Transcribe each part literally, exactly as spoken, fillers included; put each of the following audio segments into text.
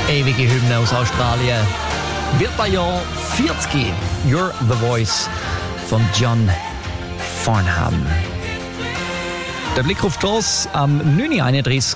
Ewige Hymne aus Australien. Wird bei Jahr vierzig. You're the Voice von John Farnham. Der Blick auf die Strasse am neun Uhr einunddreißig.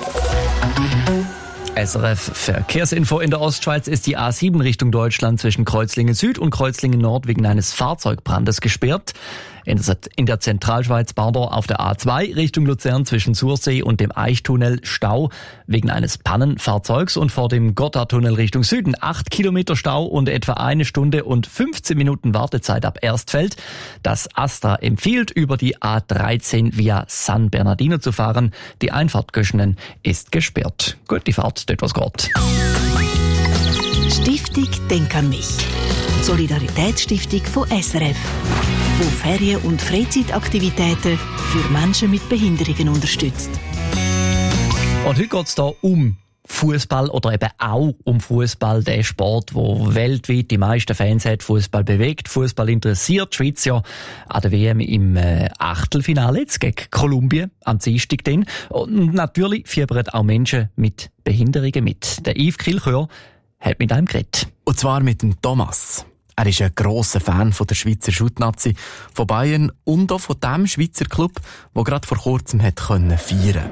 S R F Verkehrsinfo: In der Ostschweiz ist die A sieben Richtung Deutschland zwischen Kreuzlingen Süd und Kreuzlingen Nord wegen eines Fahrzeugbrandes gesperrt. In der Zentralschweiz Bardor auf der A zwei Richtung Luzern zwischen Sursee und dem Eichtunnel Stau wegen eines Pannenfahrzeugs, und vor dem Gotthardtunnel Richtung Süden acht Kilometer Stau und etwa eine Stunde und fünfzehn Minuten Wartezeit ab Erstfeld. Das Astra empfiehlt, über die A dreizehn via San Bernardino zu fahren. Die Einfahrt Göschenen ist gesperrt. Gut, die Fahrt, dort was geht. Stiftung Denk an mich. Solidaritätsstiftung von S R F, wo Ferien- und Freizeitaktivitäten für Menschen mit Behinderungen unterstützt. Und heute geht es hier um Fußball oder eben auch um Fußball, der Sport, wo weltweit die meisten Fans hat. Fußball bewegt, Fußball interessiert. Die Schweiz ja an der W M im äh, Achtelfinale jetzt gegen Kolumbien am Dienstag dann. Und natürlich fiebern auch Menschen mit Behinderungen mit. Der Yves Kilchör hat mit einem geredet. Und zwar mit dem Thomas. Er ist ein grosser Fan von der Schweizer Schuttnazi, von Bayern und auch von dem Schweizer Club, der gerade vor kurzem hat können feiern.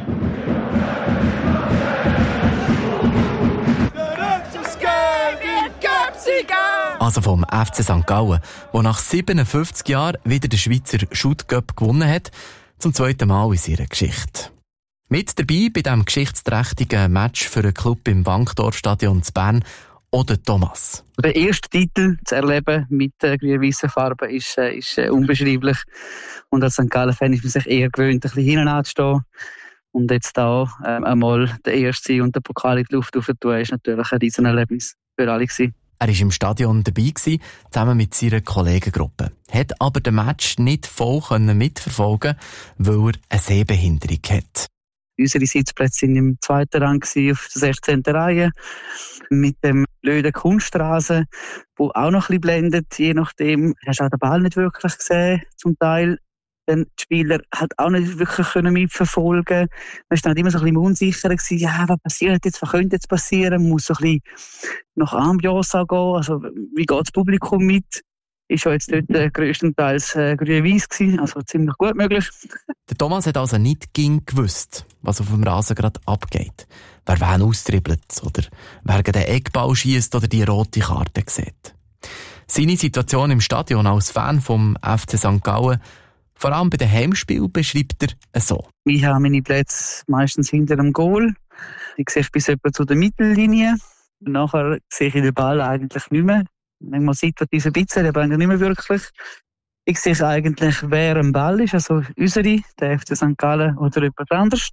Also vom F C Sankt Gallen, der nach siebenundfünfzig Jahren wieder den Schweizer Schuttcup gewonnen hat, zum zweiten Mal in seiner Geschichte. Mit dabei bei diesem geschichtsträchtigen Match für einen Club im Wankdorfstadion zu Bern oder Thomas. Der erste Titel zu erleben mit äh, grün-weißen Farben ist, äh, ist äh, unbeschreiblich. Und als Sankt Gallen-Fan ist man sich eher gewöhnt, ein bisschen hinten anzustehen. Und jetzt da äh, einmal der erste und der Pokal in die Luft aufzutun, ist natürlich ein Riesenerlebnis für alle gewesen. Er war im Stadion dabei, zusammen mit seiner Kollegengruppe. Hat aber den Match nicht voll mitverfolgen, weil er eine Sehbehinderung hat. Unsere Sitzplätze waren im zweiten Rang auf der sechzehnten Reihe mit dem blöden Kunstrasen, der auch noch ein bisschen blendet. Je nachdem hast du auch den Ball nicht wirklich gesehen, zum Teil. Dann die Spieler hat auch nicht wirklich mitverfolgen. Man war dann immer so ein bisschen unsicher gewesen, ja, was passiert jetzt, was könnte jetzt passieren? Man muss so ein bisschen nach Ambiance gehen, also wie geht das Publikum mit? Ist ja jetzt dort äh, grösstenteils äh, grün-weiss gewesen, also ziemlich gut möglich. Der Thomas hat also nicht ging gewusst, was auf dem Rasen gerade abgeht. Wer wen austribbelt oder wer den Eckball schiesst oder die rote Karte sieht. Seine Situation im Stadion als Fan vom F C Sankt Gallen, vor allem bei den Heimspielen, beschreibt er so. Ich habe meine Plätze meistens hinter dem Goal. Ich sehe bis etwa zu der Mittellinie. Nachher sehe ich den Ball eigentlich nicht mehr. Manchmal sieht man diese bisschen, aber eigentlich nicht mehr wirklich. Ich sehe eigentlich, wer am Ball ist, also unsere, der F C Sankt Gallen oder jemand anderes.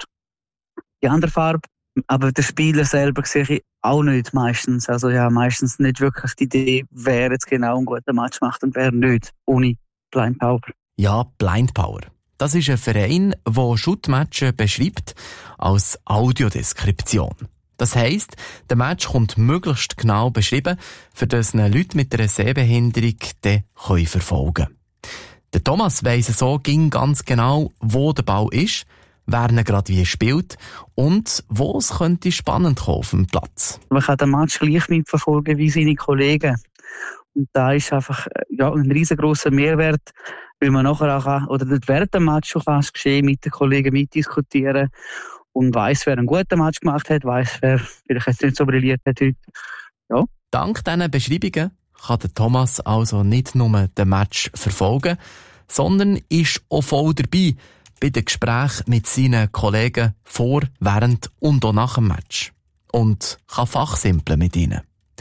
Die andere Farbe. Aber den Spieler selber sehe ich auch nicht meistens. Also ja, meistens nicht wirklich die Idee, wer jetzt genau einen guten Match macht und wer nicht, ohne Blind Power. Ja, Blind Power. Das ist ein Verein, der Schuttmatches beschreibt als Audiodeskription. Das heisst, der Match kommt möglichst genau beschrieben, für das Leute mit einer Sehbehinderung den können verfolgen. Der Thomas weiss so ging ganz genau, wo der Ball ist, wer ihn gerade wie spielt und wo es könnte spannend kommen auf dem Platz. Man kann den Match gleich mitverfolgen wie seine Kollegen. Und da ist einfach ja, ein riesengroßer Mehrwert, weil man nachher auch kann, oder während dem Match schon kann, das Geschehen mit den Kollegen mitdiskutieren und weiss, wer einen guten Match gemacht hat, weiss, wer vielleicht jetzt nicht so brilliert hat heute. Ja. Dank diesen Beschreibungen kann der Thomas also nicht nur den Match verfolgen, sondern ist auch voll dabei bei den Gesprächen mit seinen Kollegen vor, während und auch nach dem Match. Und kann fachsimpeln mit ihnen.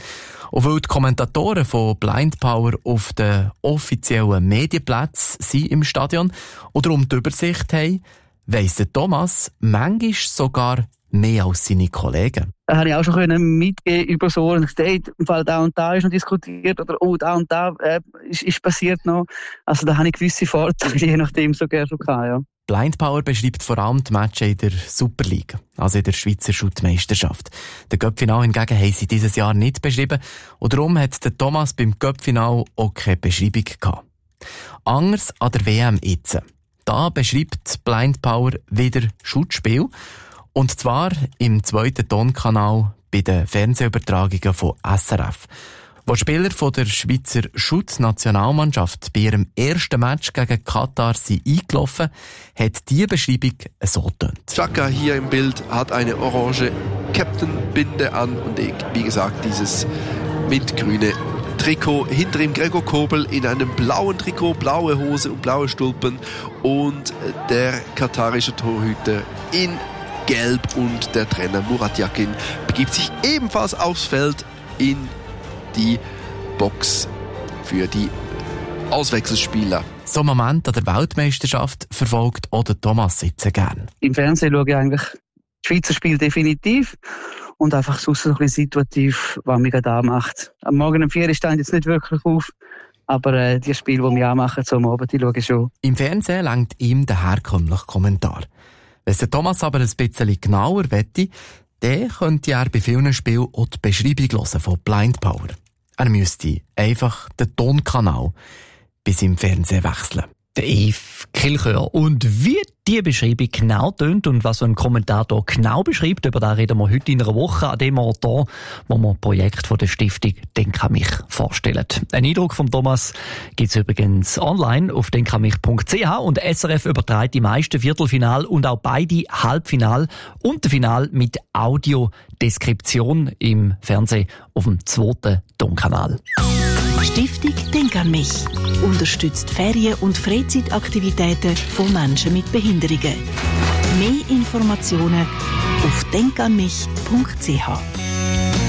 Und weil die Kommentatoren von Blind Power auf den offiziellen Medienplätzen sind im Stadion oder um die Übersicht haben, weiss der Thomas manchmal sogar mehr als seine Kollegen. Da habe ich auch schon mitgeben über so, und gesagt, im Fall da und da ist noch diskutiert oder oh, da und da äh, ist, ist passiert noch. Also da habe ich gewisse Vorteile, je nachdem sogar schon gehabt, ja. Blind Power beschreibt vor allem die Matches in der Superliga, also in der Schweizer Schuttmeisterschaft. Den Cup-Final hingegen haben sie dieses Jahr nicht beschrieben und darum hat der Thomas beim Cup-Final auch keine Beschreibung gehabt. Anders an der W M jetzt. Da beschreibt Blind Power wieder Schuttspiel. Und zwar im zweiten Tonkanal bei den Fernsehübertragungen von S R F. Wo Spieler von der Schweizer Schutznationalmannschaft bei ihrem ersten Match gegen Katar sind eingelaufen, hat diese Beschreibung so getönt. Xhaka hier im Bild hat eine orange Captain-Binde an und wie gesagt dieses mintgrüne Trikot. Hinter ihm Gregor Kobel in einem blauen Trikot, blaue Hose und blaue Stulpen und der katarische Torhüter in Gelb und der Trainer Murat Yakin begibt sich ebenfalls aufs Feld in die Box für die Auswechselspieler. So einen Moment an der Weltmeisterschaft verfolgt auch der Thomas Sitze gern. Im Fernsehen schaue ich eigentlich das Schweizer Spiel definitiv und einfach sonst so ein bisschen situativ, was mich gerade anmacht. Am Morgen um vier stehe ich jetzt nicht wirklich auf, aber äh, die Spiele, die mich anmachen, so am Abend, die schaue ich schon. Im Fernsehen lenkt ihm der herkömmliche Kommentar. Wenn der Thomas aber ein bisschen genauer wette, dann könnte er bei vielen Spielen auch die Beschreibung hören von Blind Power. Er müsste einfach den Tonkanal bei seinem Fernsehen wechseln. Der Yves Kilchör. Und wie die Beschreibung genau tönt und was so ein Kommentator genau beschreibt, über das reden wir heute in einer Woche an dem Ort hier, wo wir ein Projekt von der Stiftung Denk an mich vorstellen. Ein Eindruck von Thomas gibt es übrigens online auf denkandmich punkt c h und S R F überträgt die meisten Viertelfinal und auch beide Halbfinal und das Final mit Audiodeskription im Fernsehen auf dem zweiten Tonkanal. Stiftung Denk an mich unterstützt Ferien- und Freizeitaktivitäten von Menschen mit Behinderungen. Mehr Informationen auf denkandmich punkt c h.